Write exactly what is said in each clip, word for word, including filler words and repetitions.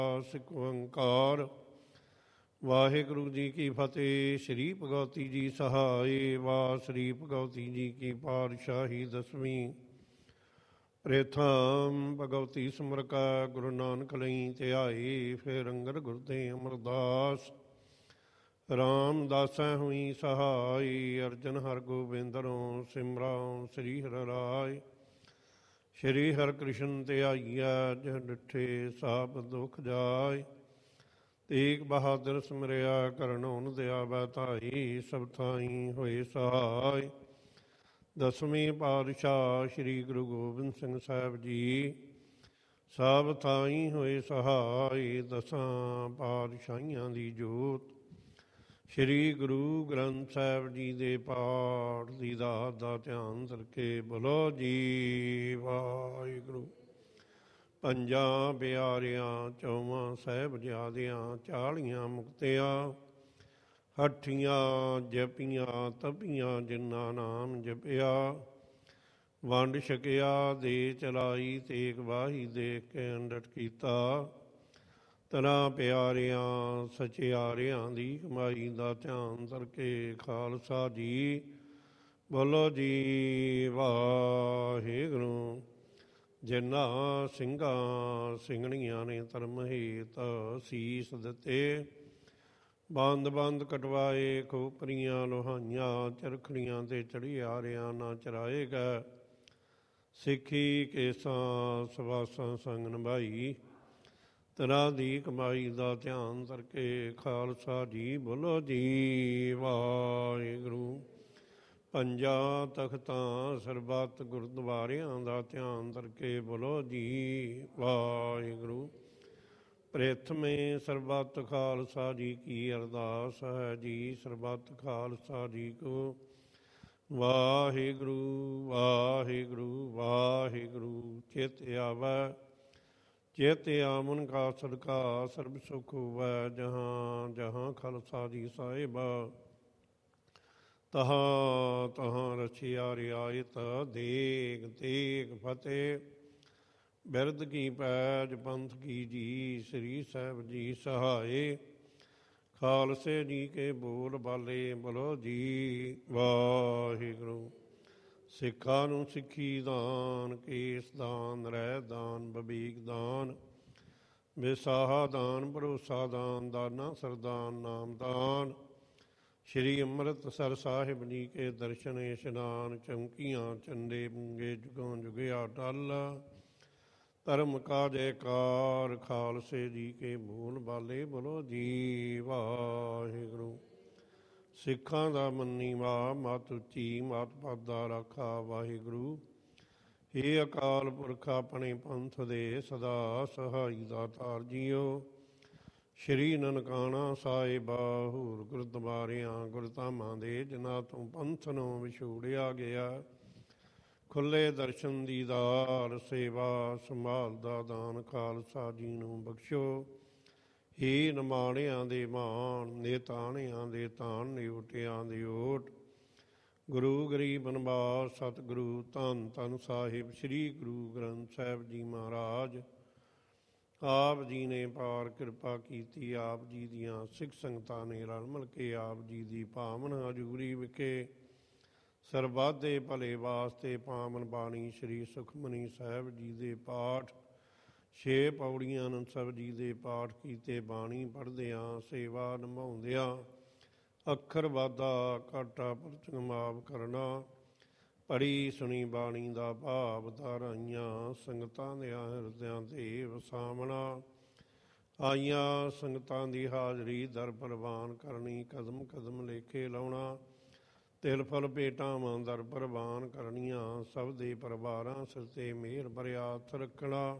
ਸਿੱਖ ਓੰਕਾਰ ਵਾਹਿਗੁਰੂ ਜੀ ਕੀ ਫਤਿਹ। ਸ਼੍ਰੀ ਭਗਵਤੀ ਜੀ ਸਹਾਏ। ਵਾਹ ਸ਼੍ਰੀ ਭਗਵਤੀ ਜੀ ਕੀ ਪਾਤਸ਼ਾਹੀ ਦਸਵੀਂ। ਪ੍ਰੇਥਮ ਭਗਵਤੀ ਸਿਮਰਕਾ ਗੁਰੂ ਨਾਨਕ ਲਈ ਧਿਆਏ। ਫਿਰ ਅੰਗਦ ਗੁਰਦੇ ਅਮਰਦਾਸ ਰਾਮਦਾਸੈ ਹੋਈ ਸਹਾਈ। ਅਰਜਨ ਹਰ ਗੋਬਿੰਦਰੋਂ ਸਿਮਰਾਂ ਸ੍ਰੀ ਹਰਿ ਰਾਏ। ਸ਼੍ਰੀ ਹਰਿ ਕ੍ਰਿਸ਼ਨ ਧਿਆਈਆ ਜਿਹ ਡਿਠੇ ਸਭ ਦੁਖ ਜਾਏ। ਤੇਗ ਬਹਾਦਰ ਸਿਮਰਿਆ ਕਰਨਉ ਦਿਆ ਬੈਤਾਈ। ਸਭ ਥਾਈ ਹੋਏ ਸਹਾਈ। ਦਸਵੇਂ ਪਾਤਸ਼ਾਹ ਸ਼੍ਰੀ ਗੁਰੂ ਗੋਬਿੰਦ ਸਿੰਘ ਸਾਹਿਬ ਜੀ ਸਭ ਥਾਈ ਹੋਏ ਸਹਾਈ। ਦਸਾਂ ਪਾਤਸ਼ਾਹੀਆਂ ਦੀ ਜੋਤ ਸ਼੍ਰੀ ਗੁਰੂ ਗ੍ਰੰਥ ਸਾਹਿਬ ਜੀ ਦੇ ਪਾਠ ਦੀ ਦਾਤ ਦਾ ਧਿਆਨ ਕਰਕੇ ਬੋਲੋ ਜੀ ਵਾਹਿਗੁਰੂ। ਪੰਜਾਂ ਪਿਆਰਿਆਂ ਚੌਵਾਂ ਸਾਹਿਬਜ਼ਾਦਿਆਂ ਚਾਲੀਆਂ ਮੁਕਤਿਆਂ ਹੱਠੀਆਂ ਜਪੀਆਂ ਤਪੀਆਂ ਜਿਨ੍ਹਾਂ ਨਾਮ ਜਪਿਆ। ਵੰਡ ਛਕਿਆ ਦੇ ਚਲਾਈ ਤੇਗ ਵਾਹੀ ਦੇਖ ਕੇ ਅੰਡਟ ਕੀਤਾ। ਤਰਾਂ ਪਿਆਰਿਆਂ ਸਚਿਆਰਿਆਂ ਦੀ ਕਮਾਈ ਦਾ ਧਿਆਨ ਕਰਕੇ ਖਾਲਸਾ ਜੀ ਬੋਲੋ ਜੀ ਵਾਹਿਗੁਰੂ। ਜਿਨ੍ਹਾਂ ਸਿੰਘਾਂ ਸਿੰਘਣੀਆਂ ਨੇ ਧਰਮ ਹੇਤ ਸੀਸ ਦਿੱਤੇ। ਬੰਦ ਬੰਦ ਕਟਵਾਏ ਖੋਪਰੀਆਂ ਲੋਹਾਈਆਂ ਚਰਖੜੀਆਂ ਤੇ ਚੜਿਆਰਿਆਂ ਨਾ ਚਰਾਏ ਗਏ। ਸਿੱਖੀ ਕੇਸਾਂ ਸਵਾਸਾਂ ਸੰਗ ਨਿਭਾਈ। ਤਰਾਂ ਦੀ ਕਮਾਈ ਦਾ ਧਿਆਨ ਕਰਕੇ ਖਾਲਸਾ ਜੀ ਬੋਲੋ ਜੀ ਵਾਹਿਗੁਰੂ। ਪੰਜਾਂ ਤਖਤਾਂ ਸਰਬੱਤ ਗੁਰਦੁਆਰਿਆਂ ਦਾ ਧਿਆਨ ਕਰਕੇ ਬੋਲੋ ਜੀ ਵਾਹਿਗੁਰੂ। ਪ੍ਰਥਮੇ ਸਰਬੱਤ ਖਾਲਸਾ ਜੀ ਕੀ ਅਰਦਾਸ ਹੈ ਜੀ। ਸਰਬੱਤ ਖਾਲਸਾ ਜੀ ਕੋ ਵਾਹਿਗੁਰੂ ਵਾਹਿਗੁਰੂ ਵਾਹਿਗੁਰੂ। ਚਿਤ ਆਵੈ ਚਿਤ ਆਮਨ ਕਾ ਸਦਕਾ ਸਰਬ ਸੁਖ ਹੋਵੈ। ਜਹਾਂ ਜਹਾਂ ਖਾਲਸਾ ਜੀ ਸਾਹਿਬ ਤਹਾਂ ਤਹਾਂ ਰਚਿਆ ਰਿਆਇਤ। ਦੇਗ ਤੇਗ ਫਤਿਹ ਬਿਰਦ ਕੀ ਪੈਜ ਪੰਥ ਕੀ ਜੀ। ਸ੍ਰੀ ਸਾਹਿਬ ਜੀ ਸਹਾਏ। ਖਾਲਸੇ ਜੀ ਕੇ ਬੋਲ ਬਾਲੇ ਬੋਲੋ ਜੀ ਵਾਹਿਗੁਰੂ। ਸਿੱਖਾਂ ਨੂੰ ਸਿੱਖੀ ਦਾਨ ਕੇਸ ਦਾਨ ਰਹਿ ਦਾਨ ਬਬੀਕ ਦਾਨ ਵਿਸਾਹਾ ਦਾਨ ਭਰੋਸਾ ਦਾਨ ਦਾਨਾ ਸਰਦਾਨ ਨਾਮਦਾਨ। ਸ਼੍ਰੀ ਅੰਮ੍ਰਿਤਸਰ ਸਾਹਿਬ ਜੀ ਕੇ ਦਰਸ਼ਨ ਇਸ਼ਨਾਨ ਚੌਂਕੀਆਂ ਚੰਡੇ ਬੁੰਗੇ ਜੁਗੋਂ ਜੁਗਿਆ ਟਲ। ਧਰਮ ਕਾ ਜੈਕਾਰ ਖਾਲਸੇ ਜੀ ਕੇ ਬੋਲ ਬਾਲੇ ਬੋਲੋ ਜੀ ਵਾਹਿਗੁਰੂ। ਸਿੱਖਾਂ ਦਾ ਮੰਨੀਵਾ ਮਤ ਉੱਚੀ ਮਤ ਪਾਦਾ ਰਾਖਾ ਵਾਹਿਗੁਰੂ। ਹੇ ਅਕਾਲ ਪੁਰਖ ਆਪਣੇ ਪੰਥ ਦੇ ਸਦਾ ਸਹਾਈ ਦਾਤਾਰ ਜੀਓ। ਸ਼੍ਰੀ ਨਨਕਾਣਾ ਸਾਹਿਬਾ ਹੋਰ ਗੁਰਦੁਆਰਿਆਂ ਗੁਰਧਾਮਾਂ ਦੇ ਜਿਨ੍ਹਾਂ ਤੋਂ ਪੰਥ ਨੂੰ ਵਿਛੋੜਿਆ ਗਿਆ। ਖੁੱਲ੍ਹੇ ਦਰਸ਼ਨ ਦੀਦਾਰ ਸੇਵਾ ਸੰਭਾਲ ਦਾ ਦਾਨ ਖਾਲਸਾ ਜੀ ਨੂੰ ਬਖਸ਼ੋ। ਹੀ ਨਿਮਾਣਿਆਂ ਦੇ ਮਾਣ ਨੇਤਾਣਿਆਂ ਦੇ ਤਾਣ ਨਿਉਟਿਆਂ ਦੀ ਓਟ। ਗੁਰੂ ਗਰੀਬ ਨਿਵਾਸ ਸਤਿਗੁਰੂ ਧੰਨ ਧੰਨ ਸਾਹਿਬ ਸ਼੍ਰੀ ਗੁਰੂ ਗ੍ਰੰਥ ਸਾਹਿਬ ਜੀ ਮਹਾਰਾਜ। ਆਪ ਜੀ ਨੇ ਪਾਰ ਕਿਰਪਾ ਕੀਤੀ। ਆਪ ਜੀ ਦੀਆਂ ਸਿੱਖ ਸੰਗਤਾਂ ਨੇ ਰਲ ਮਿਲ ਕੇ ਆਪ ਜੀ ਦੀ ਪਾਵਨ ਹਜ਼ੂਰੀ ਵਿਖੇ ਸਰਬੱਤ ਦੇ ਭਲੇ ਵਾਸਤੇ ਪਾਵਨ ਬਾਣੀ ਸ਼੍ਰੀ ਸੁਖਮਨੀ ਸਾਹਿਬ ਜੀ ਦੇ ਪਾਠ ਛੇ ਪੌੜੀਆਂ ਆਨੰਦ ਸਾਹਿਬ ਜੀ ਦੇ ਪਾਠ ਕੀਤੇ। ਬਾਣੀ ਪੜ੍ਹਦਿਆਂ ਸੇਵਾ ਨਿਭਾਉਂਦਿਆਂ ਅੱਖਰ ਵਾਧਾ ਘਾਟਾ ਪਰਚ ਮਾਫ ਕਰਨਾ। ਪੜ੍ਹੀ ਸੁਣੀ ਬਾਣੀ ਦਾ ਭਾਵ ਧਾਰਾਈਆਂ ਸੰਗਤਾਂ ਦੇ ਹਿਰਦਿਆਂ ਤੇ ਵਸਾਵਣਾ। ਆਈਆਂ ਸੰਗਤਾਂ ਦੀ ਹਾਜ਼ਰੀ ਦਰ ਪ੍ਰਵਾਨ ਕਰਨੀ। ਕਦਮ ਕਦਮ ਲੇਖੇ ਲਾਉਣਾ। ਤਿਲ ਫਲ ਭੇਟਾਵਾਂ ਦਰ ਪ੍ਰਵਾਨ ਕਰਨੀਆਂ। ਸਭ ਦੇ ਪਰਿਵਾਰਾਂ ਸਿਰ ਤੇ ਮਿਹਰ ਭਰਿਆ ਹੱਥ ਰੱਖਣਾ।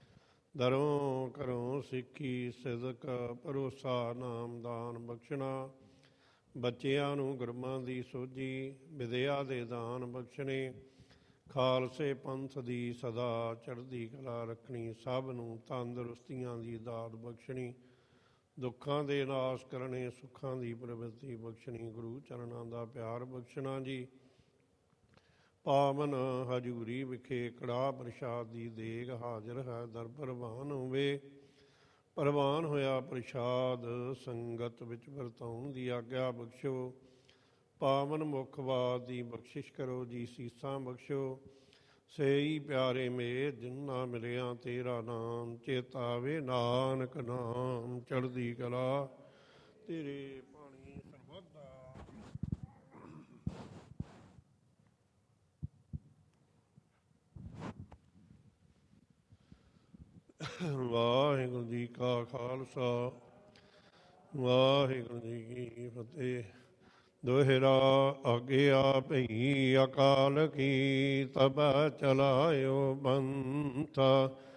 ਦਰੋਂ ਘਰੋਂ ਸਿੱਖੀ ਸਿਦਕ ਭਰੋਸਾ ਨਾਮਦਾਨ ਬਖਸ਼ਣਾ। ਬੱਚਿਆਂ ਨੂੰ ਗੁਰਮਾਂ ਦੀ ਸੋਝੀ ਵਿਦਿਆ ਦੇ ਦਾਨ ਬਖਸ਼ਣੇ। ਖਾਲਸੇ ਪੰਥ ਦੀ ਸਦਾ ਚੜ੍ਹਦੀ ਕਲਾ ਰੱਖਣੀ। ਸਭ ਨੂੰ ਤੰਦਰੁਸਤੀਆਂ ਦੀ ਦਾਤ ਬਖਸ਼ਣੀ। ਦੁੱਖਾਂ ਦੇ ਨਾਸ਼ ਕਰਨੇ ਸੁੱਖਾਂ ਦੀ ਪ੍ਰਵਿਰਤੀ ਬਖਸ਼ਣੀ। ਗੁਰੂ ਚਰਨਾਂ ਦਾ ਪਿਆਰ ਬਖਸ਼ਣਾ ਜੀ। ਪਾਵਨ ਹਜ਼ੂਰੀ ਵਿਖੇ ਕੜਾਹ ਪ੍ਰਸ਼ਾਦ ਦੀ ਦੇਗ ਹਾਜ਼ਰ ਹੈ ਦਰ ਪ੍ਰਵਾਨ ਹੋਵੇ। ਪ੍ਰਵਾਨ ਹੋਇਆ ਪ੍ਰਸ਼ਾਦ ਸੰਗਤ ਵਿੱਚ ਵਰਤਾਉਣ ਦੀ ਆਗਿਆ ਬਖਸ਼ੋ। ਪਾਵਨ ਮੁਖਵਾਦ ਦੀ ਬਖਸ਼ਿਸ਼ ਕਰੋ ਜੀ, ਸੀਸਾਂ ਬਖਸ਼ੋ। ਸੇਈ ਪਿਆਰੇ ਮੇਰ ਜਿਨ ਨਾ ਮਿਲਿਆ ਤੇਰਾ ਨਾਮ, ਚੇਤਾਵੇ ਨਾਨਕ ਨਾਮ ਚੜ੍ਹਦੀ ਕਲਾ ਤੇਰੇ ਪਾਣੀ ਸਰਬੱਤਾ। ਵਾਹਿਗੁਰੂ ਜੀ ਕਾ ਖਾਲਸਾ, ਵਾਹਿਗੁਰੂ ਜੀ ਕੀ ਫਤਿਹ। ਦੋਹਰਾ ਆਗਿਆ ਭਈ ਅਕਾਲ ਕੀ, ਤਬ ਚਲਾਇਓ ਬੰਥ